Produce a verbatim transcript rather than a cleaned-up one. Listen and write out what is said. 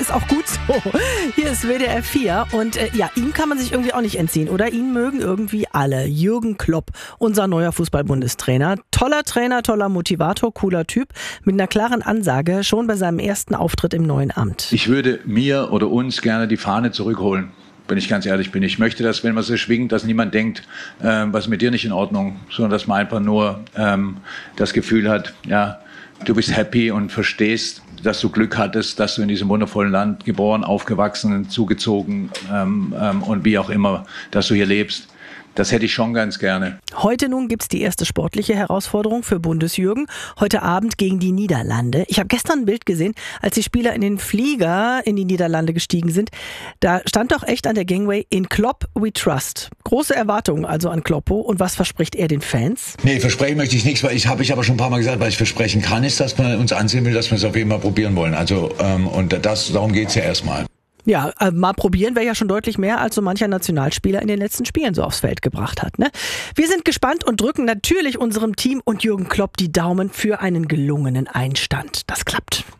ist auch gut so. Hier ist W D R vier und äh, ja, ihm kann man sich irgendwie auch nicht entziehen, oder? Ihn mögen irgendwie alle. Jürgen Klopp, unser neuer Fußball-Bundestrainer. Toller Trainer, toller Motivator, cooler Typ, mit einer klaren Ansage schon bei seinem ersten Auftritt im neuen Amt. Ich würde mir oder uns gerne die Fahne zurückholen. Wenn ich ganz ehrlich bin. Ich möchte, dass, wenn man so schwingt, dass niemand denkt, ähm, was ist mit dir nicht in Ordnung, sondern dass man einfach nur ähm, das Gefühl hat, ja, du bist happy und verstehst, dass du Glück hattest, dass du in diesem wundervollen Land geboren, aufgewachsen, zugezogen ähm, ähm, und wie auch immer, dass du hier lebst. Das hätte ich schon ganz gerne. Heute nun gibt's die erste sportliche Herausforderung für Bundesjürgen. Heute Abend gegen die Niederlande. Ich habe gestern ein Bild gesehen, als die Spieler in den Flieger in die Niederlande gestiegen sind. Da stand doch echt an der Gangway, in Klopp we trust. Große Erwartungen also an Kloppo. Und was verspricht er den Fans? Nee, versprechen möchte ich nichts, weil ich habe ich aber schon ein paar Mal gesagt, was ich versprechen kann, ist, dass man uns ansehen will, dass wir es auf jeden Fall probieren wollen. Also ähm, und das, darum geht's ja erstmal. Ja, äh, mal probieren wäre ja schon deutlich mehr, als so mancher Nationalspieler in den letzten Spielen so aufs Feld gebracht hat. Ne? Wir sind gespannt und drücken natürlich unserem Team und Jürgen Klopp die Daumen für einen gelungenen Einstand. Das klappt.